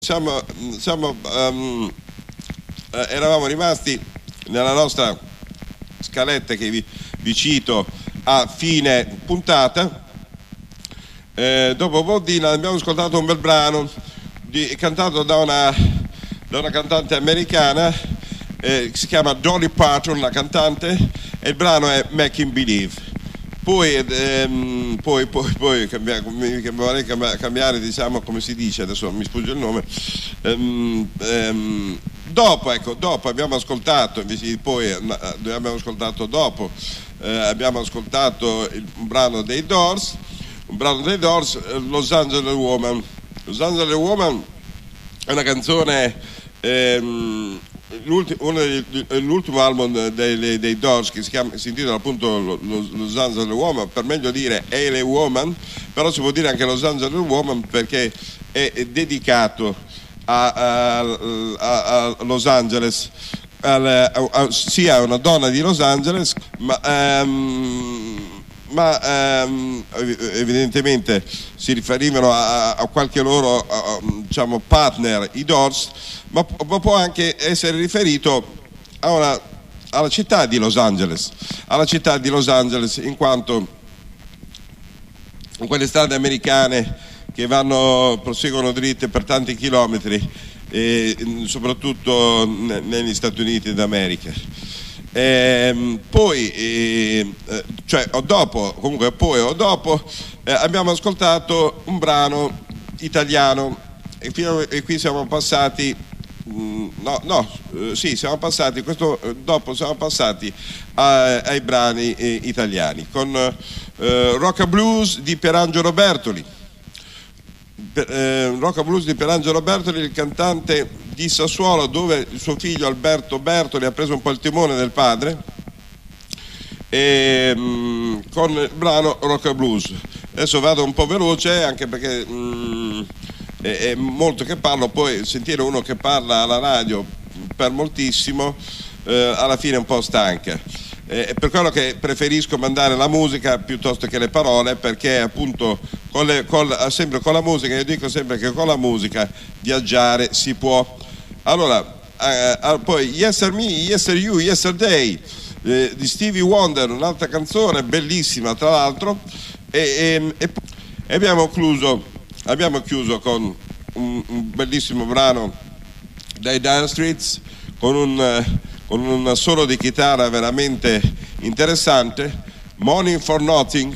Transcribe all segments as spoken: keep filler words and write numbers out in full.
Siamo, siamo um, eh, eravamo rimasti nella nostra scaletta che vi, vi cito a fine puntata. Eh, dopo Bob Dylan abbiamo ascoltato un bel brano di, cantato da una, da una cantante americana, eh, che si chiama Dolly Parton, la cantante, e il brano è Making Believe. Poi, ehm, poi, poi, poi cambia, vorrei cambiare, diciamo, come si dice, adesso mi sfugge il nome. Ehm, ehm, dopo, ecco, dopo abbiamo ascoltato, invece poi abbiamo ascoltato dopo, eh, abbiamo ascoltato il, un brano dei Doors, un brano dei Doors, Los Angeles Woman. Los Angeles Woman è una canzone, ehm, L'ultimo, uno degli, l'ultimo album dei, dei Doors, che si, chiama, si intitola appunto Los Angeles Woman, per meglio dire L A Woman, però si può dire anche Los Angeles Woman perché è, è dedicato a, a, a, a Los Angeles, a, a, sia a una donna di Los Angeles, ma um, ma ehm, evidentemente si riferivano a, a qualche loro a, diciamo partner, i Doors, ma, ma può anche essere riferito a una, alla città di Los Angeles, alla città di Los Angeles, in quanto in quelle strade americane che vanno, proseguono dritte per tanti chilometri, e soprattutto negli Stati Uniti d'America. Eh, poi eh, cioè o dopo comunque poi o dopo eh, abbiamo ascoltato un brano italiano e, fino, e qui siamo passati mh, no no eh, sì siamo passati questo eh, dopo siamo passati a, ai brani eh, italiani con eh, Rock and Blues di Pierangelo Bertoli. Eh, Rock and Blues di Pierangelo Bertoli, il cantante di Sassuolo, dove il suo figlio Alberto Bertoli ha preso un po' il timone del padre, e, mh, con il brano Rock and Blues. Adesso vado un po' veloce anche perché mh, è, è molto che parlo, poi sentire uno che parla alla radio per moltissimo eh, alla fine è un po' stanca. È per quello che preferisco mandare la musica piuttosto che le parole, perché appunto con le, con, sempre con la musica, io dico sempre che con la musica viaggiare si può. Allora, eh, poi Yesterday Me, Yesterday You, Yesterday eh, di Stevie Wonder, un'altra canzone bellissima tra l'altro, e, e, e abbiamo, chiuso, abbiamo chiuso con un, un bellissimo brano dai Dire Straits con un... con un solo di chitarra veramente interessante, Money for Nothing,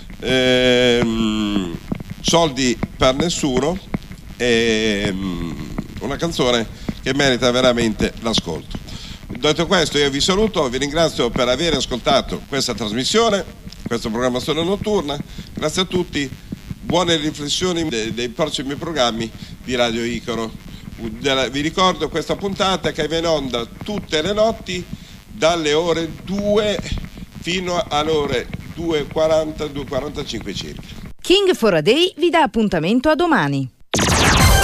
ehm, soldi per nessuno, ehm, una canzone che merita veramente l'ascolto. Detto questo, io vi saluto, vi ringrazio per aver ascoltato questa trasmissione, questa programmazione notturna, grazie a tutti, buone riflessioni dei, dei prossimi programmi di Radio Icaro. Vi ricordo questa puntata che va in onda tutte le notti dalle ore due fino alle ore due e quaranta, due e quarantacinque circa. King for a Day vi dà appuntamento a domani.